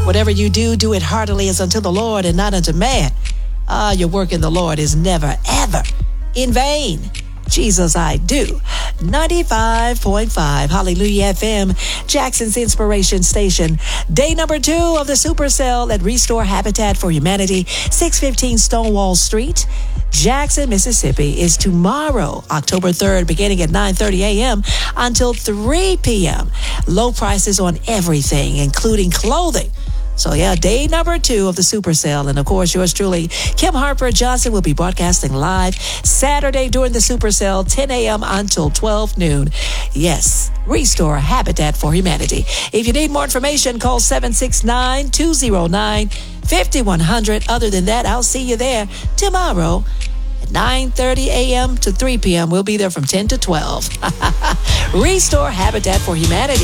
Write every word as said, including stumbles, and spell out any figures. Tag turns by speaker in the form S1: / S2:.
S1: Whatever you do, do it heartily as unto the Lord and not unto man. Ah, your work in the Lord is never, ever in vain. Jesus, I do. ninety-five point five, Hallelujah F M, Jackson's Inspiration Station. Day number two of the Supercell at Restore Habitat for Humanity, six fifteen Stonewall Street, Jackson, Mississippi, is tomorrow, October third, beginning at nine thirty a.m. until three p.m. Low prices on everything, including clothing. So yeah, day number two of the Supercell. And of course, yours truly, Kim Harper Johnson, will be broadcasting live Saturday during the Supercell, ten a.m. until twelve noon. Yes, Restore Habitat for Humanity. If you need more information, call seven six nine, two oh nine, five one zero zero. Other than that, I'll see you there tomorrow at nine thirty a.m. to three p.m. We'll be there from ten to twelve. Restore Habitat for Humanity.